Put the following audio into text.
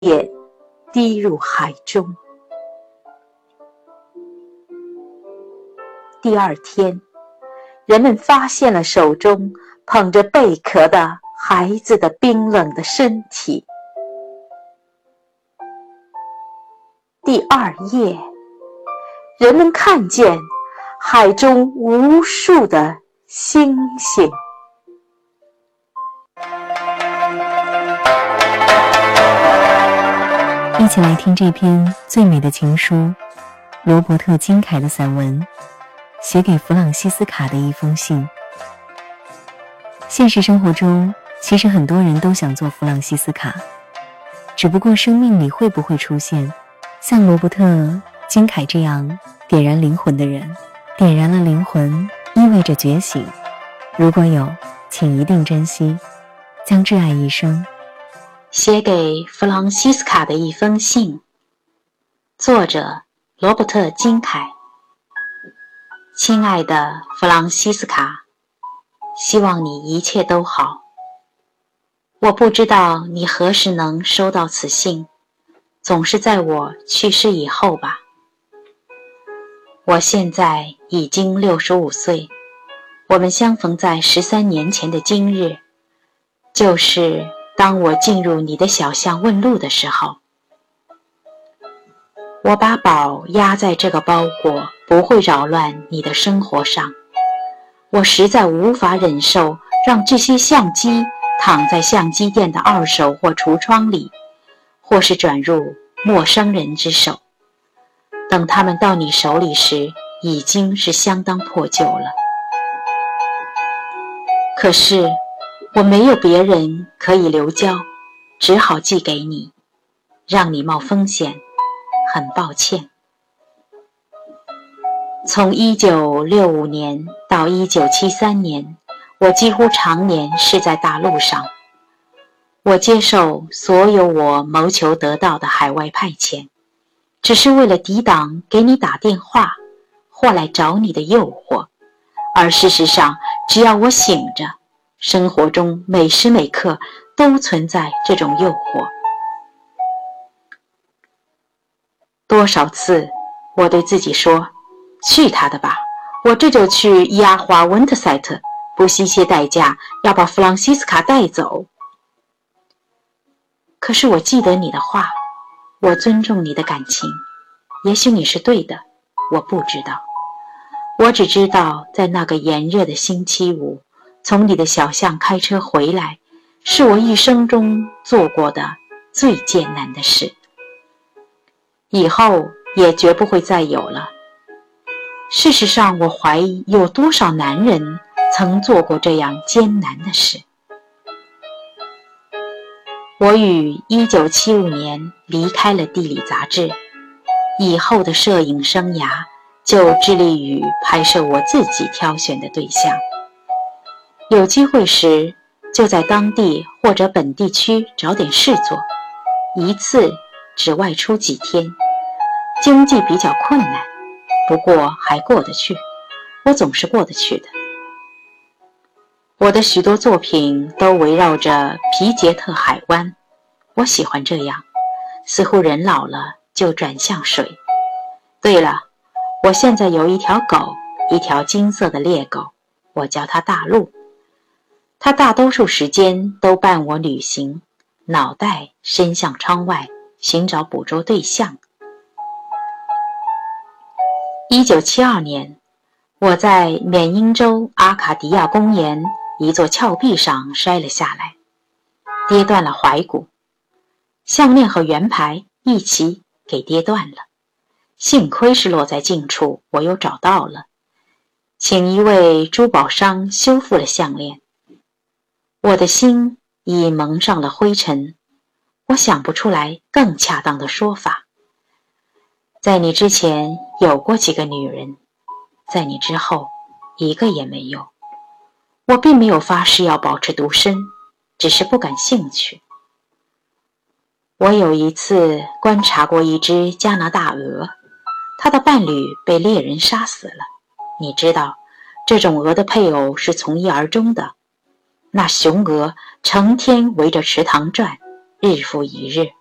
也滴入海中。第二天，人们发现了手中捧着贝壳的孩子的冰冷的身体。第二夜，人们看见海中无数的星星。 一起来听这篇最美的情书，罗伯特·金凯的散文，写给弗朗西斯卡的一封信。现实生活中，其实很多人都想做弗朗西斯卡，只不过生命里会不会出现像罗伯特·金凯这样点燃灵魂的人？点燃了灵魂，意味着觉醒。如果有，请一定珍惜，将挚爱一生。 写给弗朗西斯卡的一封信，作者罗伯特·金凯。亲爱的弗朗西斯卡，希望你一切都好。我不知道你何时能收到此信，总是在我去世以后吧。我现在已经65岁，我们相逢在13年前的今日，就是当我进入你的小巷问路的时候。我把宝压在这个包裹不会扰乱你的生活上。我实在无法忍受让这些相机躺在相机店的二手或橱窗里，或是转入陌生人之手。等他们到你手里时，已经是相当破旧了。可是我没有别人可以留交，只好寄给你，让你冒风险，很抱歉。从1965年到1973年，我几乎常年是在大陆上。我接受所有我谋求得到的海外派遣，只是为了抵挡给你打电话或来找你的诱惑，而事实上，只要我醒着，生活中每时每刻都存在这种诱惑。多少次我对自己说，去他的吧，我这就去亚华温特塞特，不惜一切代价要把弗朗西斯卡带走。可是我记得你的话，我尊重你的感情，也许你是对的，我不知道。我只知道在那个炎热的星期五，从你的小巷开车回来，是我一生中做过的最艰难的事，以后也绝不会再有了。事实上，我怀疑有多少男人曾做过这样艰难的事。我于1975年离开了地理杂志，以后的摄影生涯就致力于拍摄我自己挑选的对象。有机会时，就在当地或者本地区找点事做，一次只外出几天。经济比较困难，不过还过得去，我总是过得去的。我的许多作品都围绕着皮杰特海湾，我喜欢这样，似乎人老了就转向水。对了，我现在有一条狗，一条金色的猎狗，我叫它大陆。它大多数时间都伴我旅行，脑袋伸向窗外，寻找捕捉对象。1972年，我在缅因州阿卡迪亚公园一座峭壁上摔了下来，跌断了踝骨，项链和圆牌一起给跌断了。幸亏是落在近处，我又找到了，请一位珠宝商修复了项链。我的心已蒙上了灰尘，我想不出来更恰当的说法。在你之前有过几个女人，在你之后一个也没有。我并没有发誓要保持独身，只是不感兴趣。我有一次观察过一只加拿大鹅，它的伴侣被猎人杀死了。你知道，这种鹅的配偶是从一而终的。那雄鹅成天围着池塘转，日复一日。